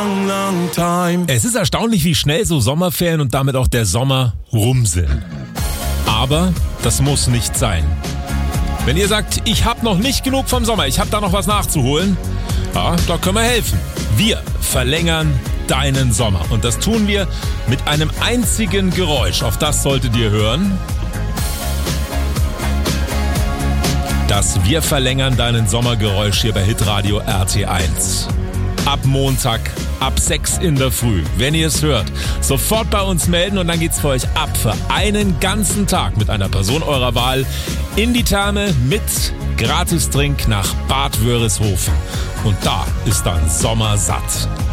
long, long time. Es ist erstaunlich, wie schnell so Sommerferien und damit auch der Sommer rum sind. Aber das muss nicht sein. Wenn ihr sagt, ich habe noch nicht genug vom Sommer, ich habe da noch was nachzuholen, ja, da können wir helfen. Wir verlängern deinen Sommer. Und das tun wir mit einem einzigen Geräusch. Auf das solltet ihr hören. Das Wir verlängern deinen Sommergeräusch hier bei Hitradio RT1. Ab Montag, ab 6 in der Früh. Wenn ihr es hört, sofort bei uns melden und dann geht's für euch ab für einen ganzen Tag mit einer Person eurer Wahl in die Therme mit Gratisdrink nach Bad Wörishofen. Und da ist dann Sommer satt.